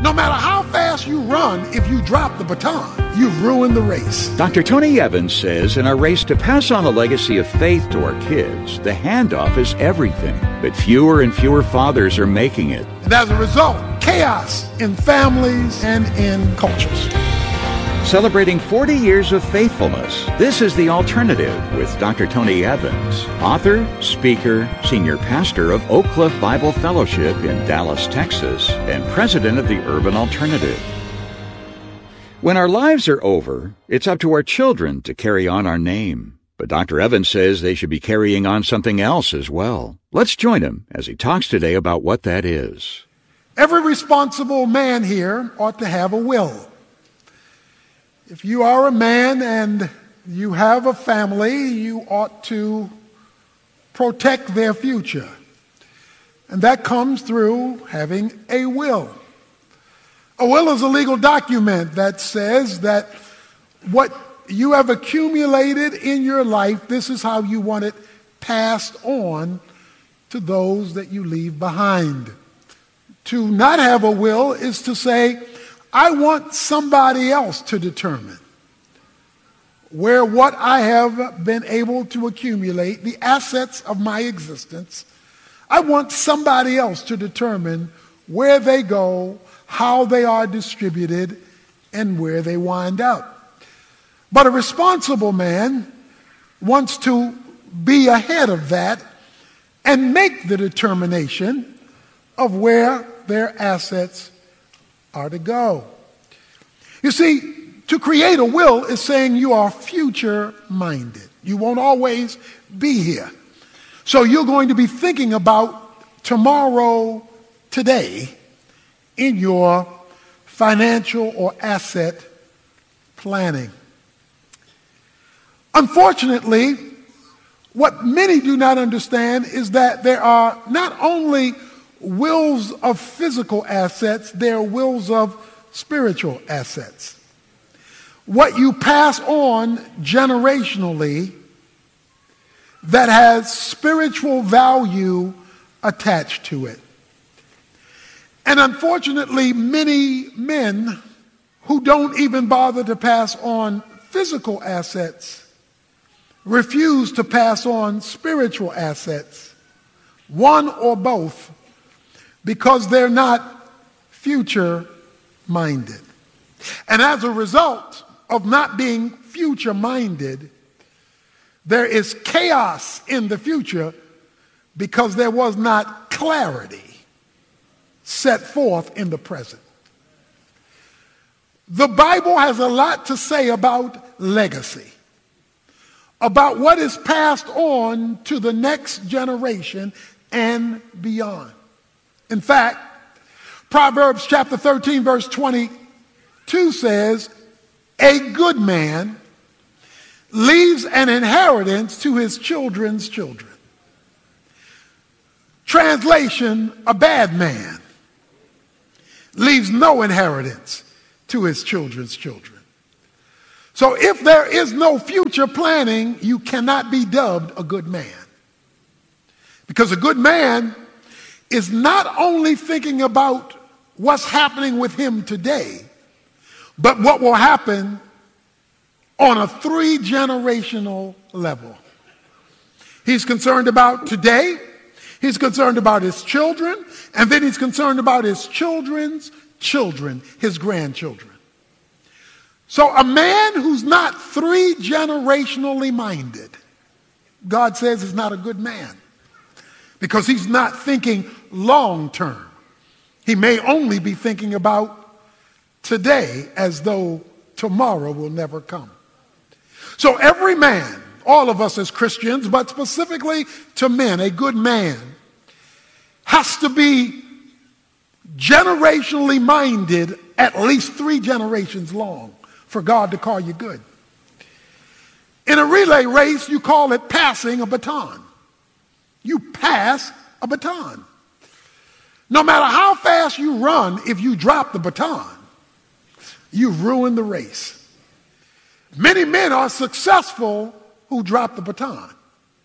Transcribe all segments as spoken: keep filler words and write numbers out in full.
No matter how fast you run, if you drop the baton, you've ruined the race. Doctor Tony Evans says in our race to pass on a legacy of faith to our kids, the handoff is everything. But fewer and fewer fathers are making it. And as a result, chaos in families and in cultures. Celebrating forty years of faithfulness, this is The Alternative with Doctor Tony Evans, author, speaker, senior pastor of Oak Cliff Bible Fellowship in Dallas, Texas, and president of the Urban Alternative. When our lives are over, it's up to our children to carry on our name. But Doctor Evans says they should be carrying on something else as well. Let's join him as he talks today about what that is. Every responsible man here ought to have a will. If you are a man and you have a family, you ought to protect their future. And that comes through having a will. A will is a legal document that says that what you have accumulated in your life, this is how you want it passed on to those that you leave behind. To not have a will is to say, I want somebody else to determine where what I have been able to accumulate, the assets of my existence, I want somebody else to determine where they go, how they are distributed, and where they wind up. But a responsible man wants to be ahead of that and make the determination of where their assets are to go. You see, to create a will is saying you are future-minded. You won't always be here. So you're going to be thinking about tomorrow, today, in your financial or asset planning. Unfortunately, what many do not understand is that there are not only wills of physical assets, there are wills of spiritual assets. What you pass on generationally that has spiritual value attached to it. And unfortunately, many men who don't even bother to pass on physical assets refuse to pass on spiritual assets, one or both, because they're not future-minded. And as a result of not being future-minded, there is chaos in the future because there was not clarity set forth in the present. The Bible has a lot to say about legacy, about what is passed on to the next generation and beyond. In fact, Proverbs chapter thirteen, verse twenty-two says, a good man leaves an inheritance to his children's children. Translation, a bad man leaves no inheritance to his children's children. So if there is no future planning, you cannot be dubbed a good man. Because a good man is not only thinking about what's happening with him today, but what will happen on a three-generational level. He's concerned about today, he's concerned about his children, and then he's concerned about his children's children, his grandchildren. So a man who's not three-generationally minded, God says is not a good man, because he's not thinking long-term. He may only be thinking about today as though tomorrow will never come. So every man, all of us as Christians, but specifically to men, a good man has to be generationally minded at least three generations long for God to call you good. In a relay race, you call it passing a baton. You pass a baton. No matter how fast you run, if you drop the baton, you've ruined the race. Many men are successful who drop the baton.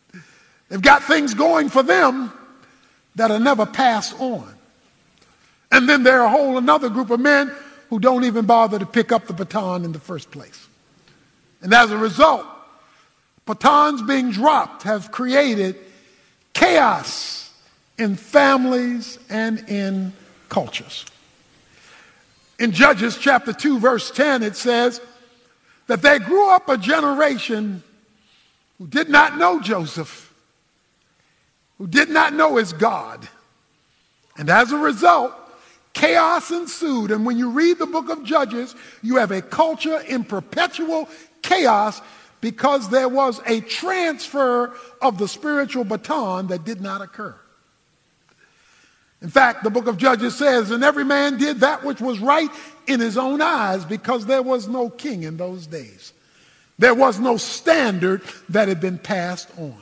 They've got things going for them that are never passed on. And then there are a whole another group of men who don't even bother to pick up the baton in the first place. And as a result, batons being dropped have created chaos in families and in cultures. In Judges chapter two, verse ten, it says that there grew up a generation who did not know Joseph, who did not know his God. And as a result, chaos ensued. And when you read the book of Judges, you have a culture in perpetual chaos because there was a transfer of the spiritual baton that did not occur. In fact, the book of Judges says, and every man did that which was right in his own eyes, because there was no king in those days. There was no standard that had been passed on.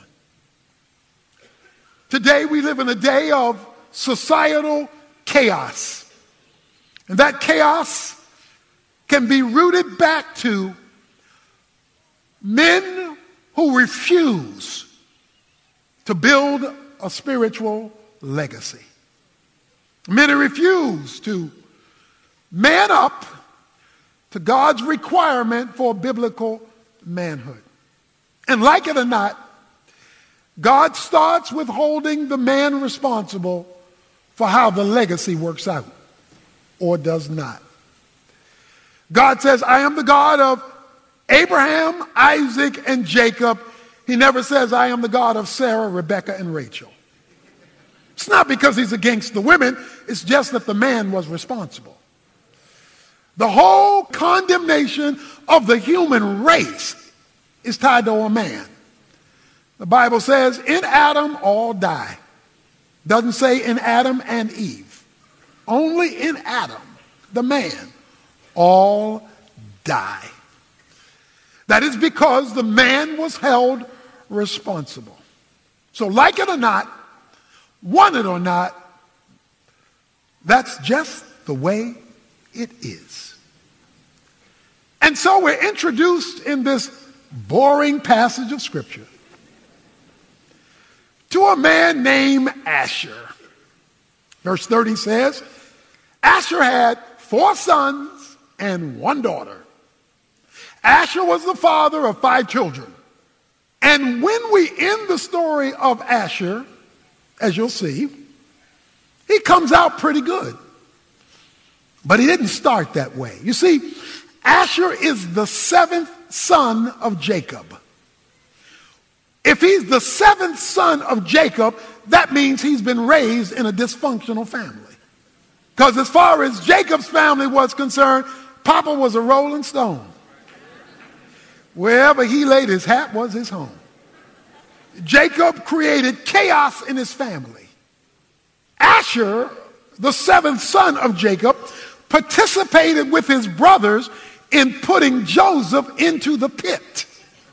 Today we live in a day of societal chaos. And that chaos can be rooted back to men who refuse to build a spiritual legacy. Men who refuse to man up to God's requirement for biblical manhood. And like it or not, God starts with holding the man responsible for how the legacy works out or does not. God says, I am the God of Abraham, Isaac, and Jacob. He never says, I am the God of Sarah, Rebecca, and Rachel. It's not because he's against the women. It's just that the man was responsible. The whole condemnation of the human race is tied to a man. The Bible says, in Adam all die. Doesn't say in Adam and Eve. Only in Adam, the man, all die. That is because the man was held responsible. So like it or not, want it or not, that's just the way it is. And so we're introduced in this boring passage of Scripture to a man named Asher. Verse thirty says, Asher had four sons and one daughter. Asher was the father of five children. And when we end the story of Asher, as you'll see, he comes out pretty good. But he didn't start that way. You see, Asher is the seventh son of Jacob. If he's the seventh son of Jacob, that means he's been raised in a dysfunctional family. Because as far as Jacob's family was concerned, Papa was a rolling stone. Wherever he laid his hat was his home. Jacob created chaos in his family. Asher, the seventh son of Jacob, participated with his brothers in putting Joseph into the pit.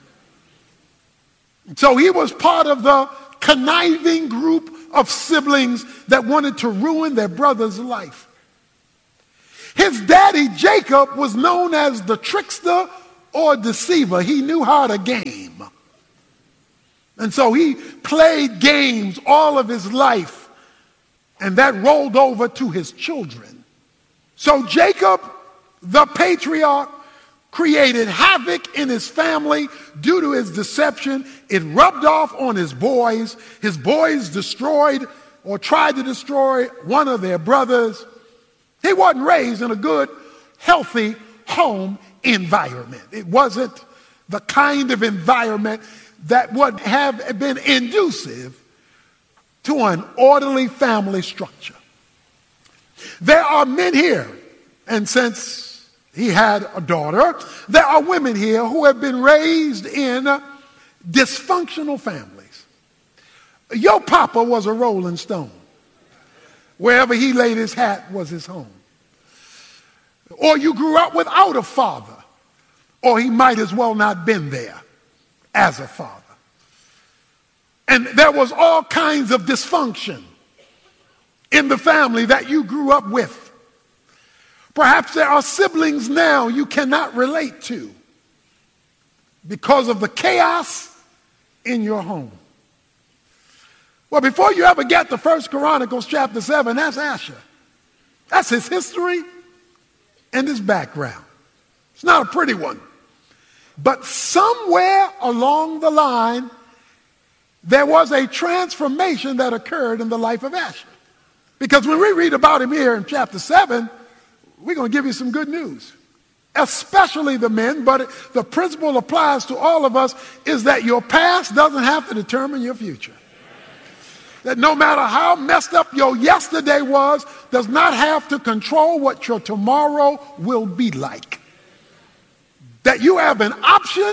So he was part of the conniving group of siblings that wanted to ruin their brother's life. His daddy, Jacob, was known as the trickster or deceiver. He knew how to game. And so he played games all of his life, and that rolled over to his children. So Jacob, the patriarch, created havoc in his family due to his deception. It rubbed off on his boys. His boys destroyed or tried to destroy one of their brothers. He wasn't raised in a good, healthy home environment. It wasn't the kind of environment that would have been inducive to an orderly family structure. There are men here, and since he had a daughter, there are women here who have been raised in dysfunctional families. Your papa was a rolling stone. Wherever he laid his hat was his home. Or you grew up without a father, or he might as well not been there as a father. And there was all kinds of dysfunction in the family that you grew up with. Perhaps there are siblings now you cannot relate to because of the chaos in your home. Well, before you ever get to First Chronicles chapter seven, that's Asher. That's his history and his background. It's not a pretty one. But somewhere along the line, there was a transformation that occurred in the life of Asher. Because when we read about him here in chapter seven, we're going to give you some good news. Especially the men, but the principle applies to all of us, is that your past doesn't have to determine your future. That no matter how messed up your yesterday was, does not have to control what your tomorrow will be like. That you have an option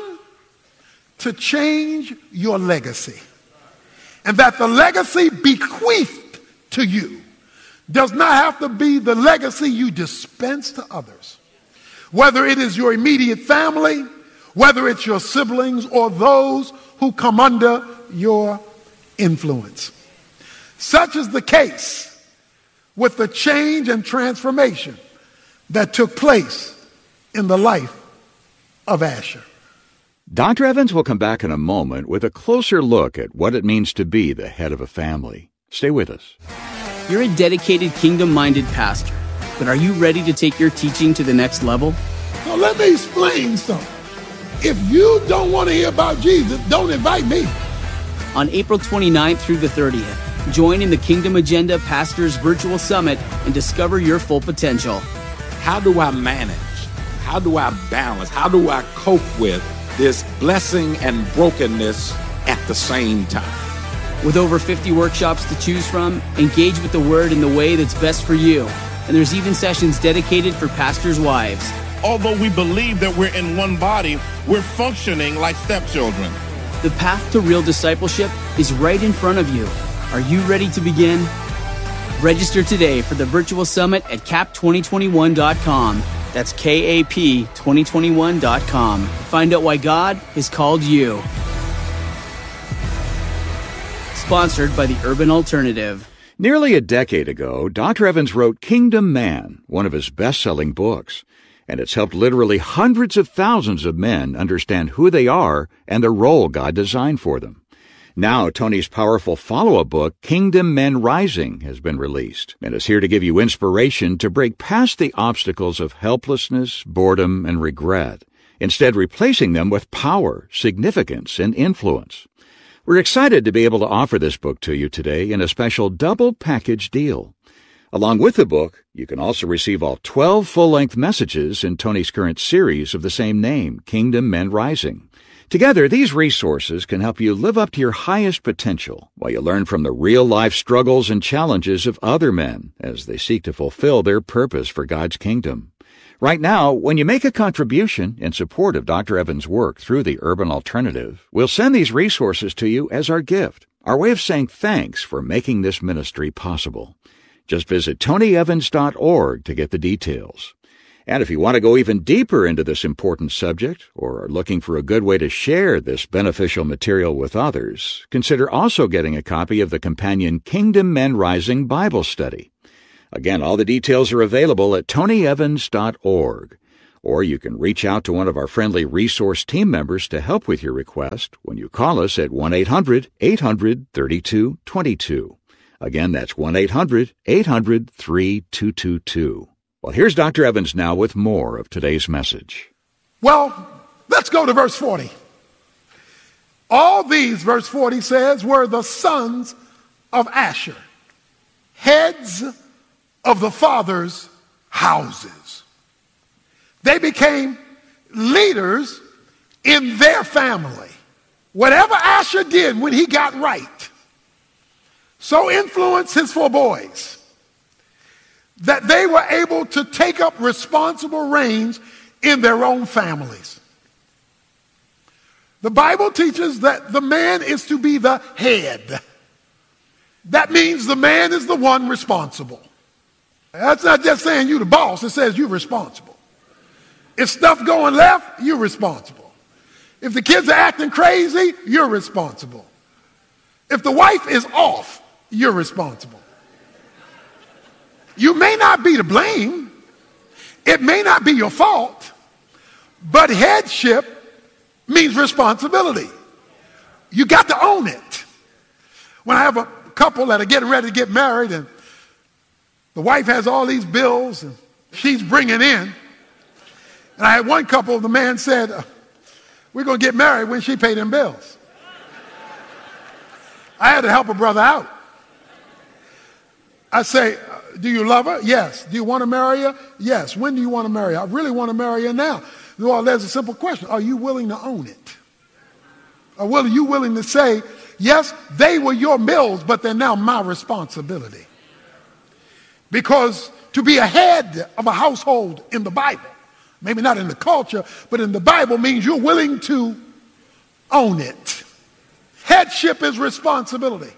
to change your legacy. And that the legacy bequeathed to you does not have to be the legacy you dispense to others. Whether it is your immediate family, whether it's your siblings, or those who come under your influence. Such is the case with the change and transformation that took place in the life of Asher. Doctor Evans will come back in a moment with a closer look at what it means to be the head of a family. Stay with us. You're a dedicated, kingdom-minded pastor, but are you ready to take your teaching to the next level? Now let me explain something. If you don't want to hear about Jesus, don't invite me. On April twenty-ninth through the thirtieth, join in the Kingdom Agenda Pastors Virtual Summit and discover your full potential. How do I manage? How do I balance? How do I cope with this blessing and brokenness at the same time? With over fifty workshops to choose from, engage with the Word in the way that's best for you. And there's even sessions dedicated for pastors' wives. Although we believe that we're in one body, we're functioning like stepchildren. The path to real discipleship is right in front of you. Are you ready to begin? Register today for the virtual summit at C A P twenty twenty-one dot com. That's K A P twenty twenty-one dot com. Find out why God has called you. Sponsored by the Urban Alternative. Nearly a decade ago, Doctor Evans wrote Kingdom Man, one of his best-selling books, and it's helped literally hundreds of thousands of men understand who they are and the role God designed for them. Now, Tony's powerful follow-up book, Kingdom Men Rising, has been released and is here to give you inspiration to break past the obstacles of helplessness, boredom, and regret, instead replacing them with power, significance, and influence. We're excited to be able to offer this book to you today in a special double package deal. Along with the book, you can also receive all twelve full-length messages in Tony's current series of the same name, Kingdom Men Rising. Together, these resources can help you live up to your highest potential while you learn from the real-life struggles and challenges of other men as they seek to fulfill their purpose for God's kingdom. Right now, when you make a contribution in support of Doctor Evans' work through the Urban Alternative, we'll send these resources to you as our gift, our way of saying thanks for making this ministry possible. Just visit tony evans dot org to get the details. And if you want to go even deeper into this important subject or are looking for a good way to share this beneficial material with others, consider also getting a copy of the companion Kingdom Men Rising Bible Study. Again, all the details are available at tony evans dot org, or you can reach out to one of our friendly resource team members to help with your request when you call us at one eight hundred eight hundred thirty-two twenty-two. Again, that's one eight hundred eight hundred thirty-two twenty-two. Well, here's Doctor Evans now with more of today's message. Well, let's go to verse forty. All these, verse forty says, were the sons of Asher, heads of the fathers' houses. They became leaders in their family. Whatever Asher did when he got right, so influenced his four boys that they were able to take up responsible reins in their own families. The Bible teaches that the man is to be the head. That means the man is the one responsible. That's not just saying you the boss, it says you're responsible. If stuff going left, you're responsible. If the kids are acting crazy, you're responsible. If the wife is off, you're responsible. You may not be to blame. It may not be your fault. But headship means responsibility. You got to own it. When I have a couple that are getting ready to get married and The wife has all these bills and she's bringing in. And I had one couple, the man said, we're going to get married when she paid them bills. I had to help a brother out. I say, do you love her? Yes. Do you want to marry her? Yes. When do you want to marry her? I really want to marry her now. Well, there's a simple question. Are you willing to own it? Or are you willing to say, yes, they were your bills, but they're now my responsibility? Because to be a head of a household in the Bible, maybe not in the culture, but in the Bible means you're willing to own it. Headship is responsibility.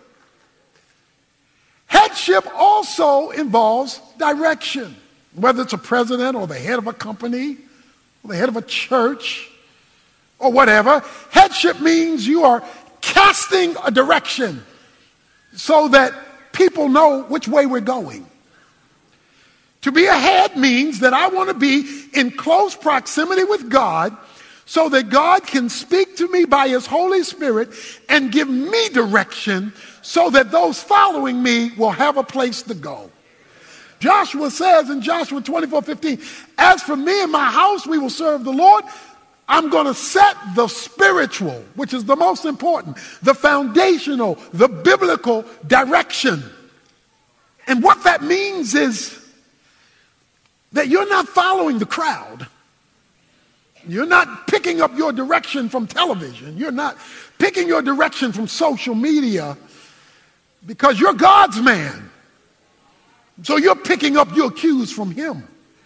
Headship also involves direction, whether it's a president or the head of a company or the head of a church or whatever. Headship means you are casting a direction so that people know which way we're going. To be a head means that I want to be in close proximity with God so that God can speak to me by his Holy Spirit and give me direction so that those following me will have a place to go. Joshua says in Joshua twenty-four fifteen, as for me and my house, we will serve the Lord. I'm going to set the spiritual, which is the most important, the foundational, the biblical direction. And what that means is that you're not following the crowd. You're not picking up your direction from television. You're not picking your direction from social media because you're God's man. So you're picking up your cues from him.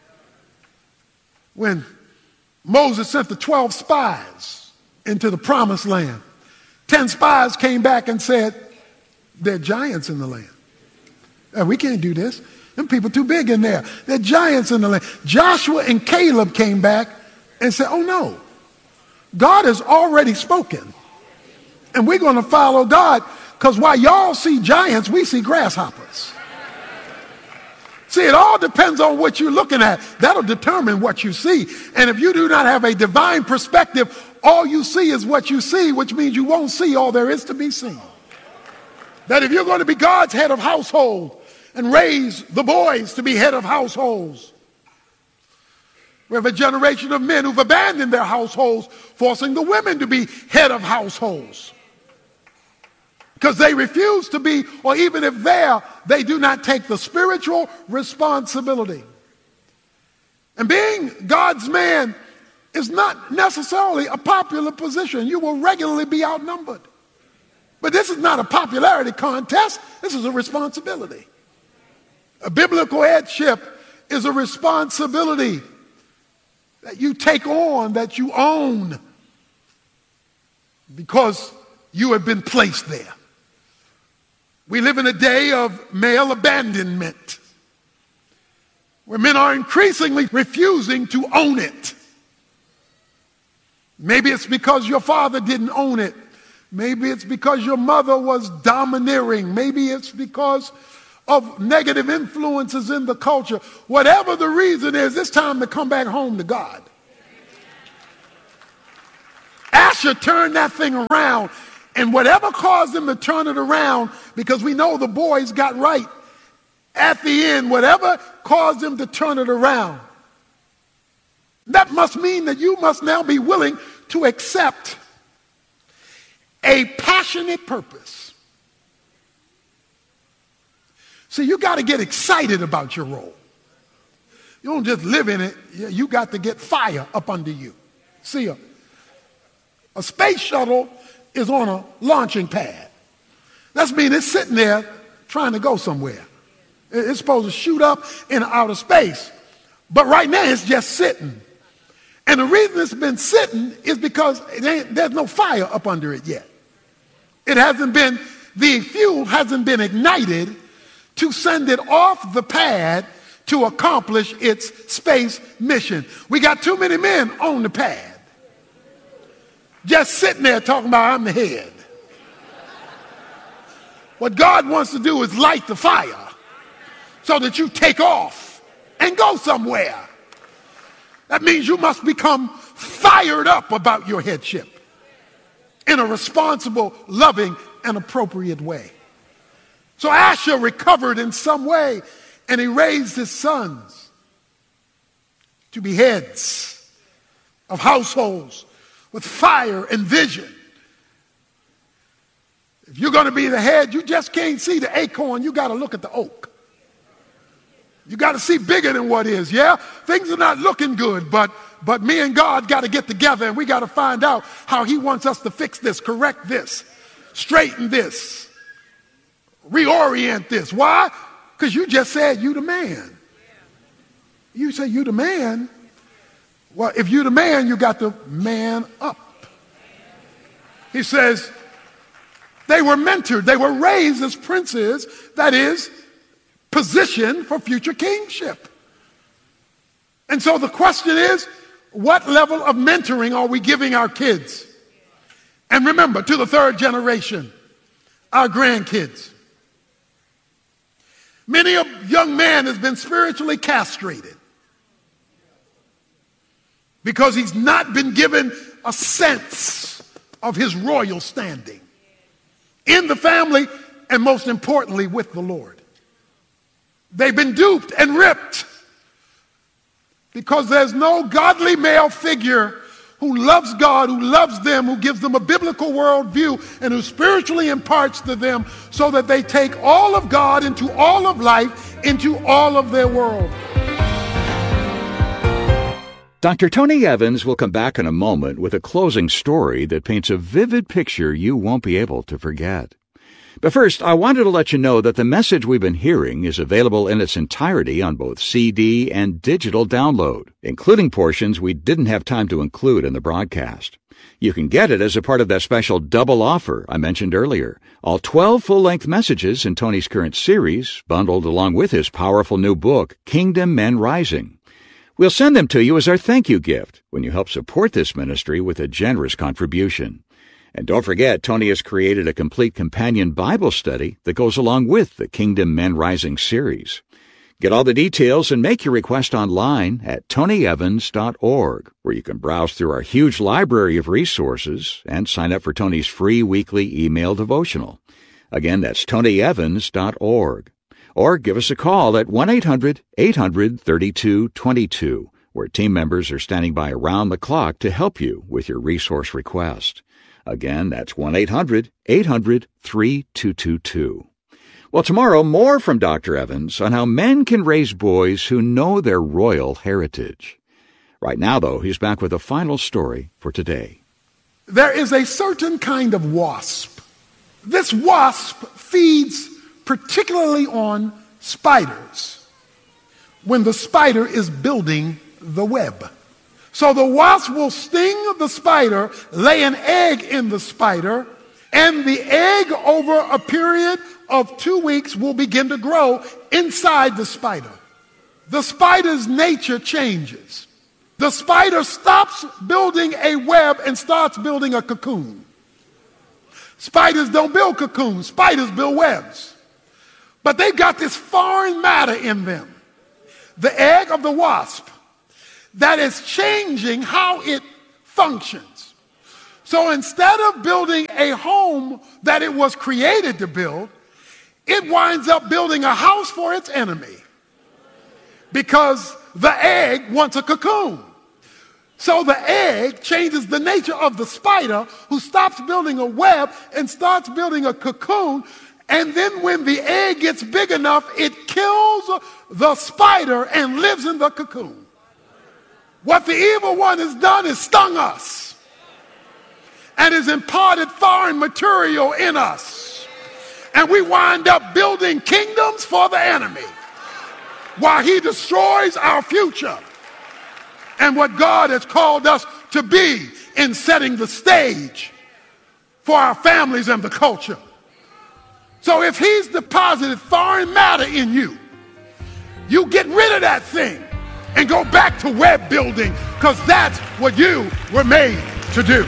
When Moses sent the twelve spies into the promised land, ten spies came back and said, there are giants in the land. Uh, we can't do this. Them people too big in there. There are giants in the land. Joshua and Caleb came back and said, oh no, God has already spoken. And we're going to follow God because while y'all see giants, we see grasshoppers. See, it all depends on what you're looking at. That'll determine what you see. And if you do not have a divine perspective, all you see is what you see, which means you won't see all there is to be seen. That if you're going to be God's head of household and raise the boys to be head of households, we have a generation of men who've abandoned their households, forcing the women to be head of households. Because they refuse to be, or even if they are, they do not take the spiritual responsibility. And being God's man is not necessarily a popular position. You will regularly be outnumbered. But this is not a popularity contest. This is a responsibility. A biblical headship is a responsibility that you take on, that you own, because you have been placed there. We live in a day of male abandonment, where men are increasingly refusing to own it. Maybe it's because your father didn't own it. Maybe it's because your mother was domineering. Maybe it's because of negative influences in the culture. Whatever the reason is, it's time to come back home to God. Asher turned that thing around, and whatever caused him to turn it around, because we know the boys got right at the end, whatever caused him to turn it around, that must mean that you must now be willing to accept a passionate purpose. See, you got to get excited about your role. You don't just live in it. You got to get fire up under you. See, a, a space shuttle is on a launching pad. That means it's sitting there trying to go somewhere. It's supposed to shoot up in outer space. But right now it's just sitting. And the reason it's been sitting is because it ain't, there's no fire up under it yet. It hasn't been, the fuel hasn't been ignited to send it off the pad to accomplish its space mission. We got too many men on the pad, just sitting there talking about, I'm the head. What God wants to do is light the fire so that you take off and go somewhere. That means you must become fired up about your headship in a responsible, loving, and appropriate way. So Asher recovered in some way, And he raised his sons to be heads of households with fire and vision. If you're going to be the head, you just can't see the acorn. You got to look at the oak. You got to see bigger than what is, yeah? Things are not looking good, but, but me and God got to get together, and we got to find out how he wants us to fix this, correct this, straighten this, reorient this. Why? Because you just said you the man. You say you the man. Well, if you the man, you got to man up. He says they were mentored. They were raised as princes, that is, positioned for future kingship. And so the question is, what level of mentoring are we giving our kids? And remember, to the third generation, our grandkids. Many a young man has been spiritually castrated because he's not been given a sense of his royal standing in the family and, most importantly, with the Lord. They've been duped and ripped because there's no godly male figure who loves God, who loves them, who gives them a biblical worldview, and who spiritually imparts to them so that they take all of God into all of life, into all of their world. Doctor Tony Evans will come back in a moment with a closing story that paints a vivid picture you won't be able to forget. But first, I wanted to let you know that the message we've been hearing is available in its entirety on both C D and digital download, including portions we didn't have time to include in the broadcast. You can get it as a part of that special double offer I mentioned earlier. All twelve full-length messages in Tony's current series, bundled along with his powerful new book, Kingdom Men Rising. We'll send them to you as our thank you gift when you help support this ministry with a generous contribution. And don't forget, Tony has created a complete companion Bible study that goes along with the Kingdom Men Rising series. Get all the details and make your request online at tony evans dot org, where you can browse through our huge library of resources and sign up for Tony's free weekly email devotional. Again, that's tony evans dot org. Or give us a call at one eight hundred eight hundred thirty-two twenty-two, where team members are standing by around the clock to help you with your resource request. Again, that's one eight hundred eight hundred thirty-two twenty-two. Well, tomorrow, more from Doctor Evans on how men can raise boys who know their royal heritage. Right now, though, he's back with a final story for today. There is a certain kind of wasp. This wasp feeds particularly on spiders when the spider is building the web. So the wasp will sting the spider, lay an egg in the spider, and the egg over a period of two weeks will begin to grow inside the spider. The spider's nature changes. The spider stops building a web and starts building a cocoon. Spiders don't build cocoons. Spiders build webs. But they've got this foreign matter in them, the egg of the wasp, that is changing how it functions. So instead of building a home that it was created to build, it winds up building a house for its enemy because the egg wants a cocoon. So the egg changes the nature of the spider, who stops building a web and starts building a cocoon. And then when the egg gets big enough, it kills the spider and lives in the cocoon. What the evil one has done is stung us and has imparted foreign material in us. And we wind up building kingdoms for the enemy while he destroys our future and what God has called us to be in setting the stage for our families and the culture. So if he's deposited foreign matter in you, you get rid of that thing and go back to web building, because that's what you were made to do.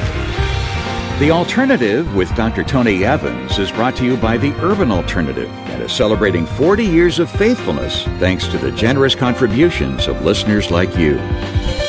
The Alternative with Doctor Tony Evans is brought to you by the Urban Alternative and is celebrating forty years of faithfulness thanks to the generous contributions of listeners like you.